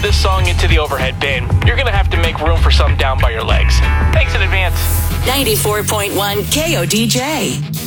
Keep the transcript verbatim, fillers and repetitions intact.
this song into the overhead bin. You're going to have to make room for some down by your legs. Thanks in advance. ninety-four point one K O D J.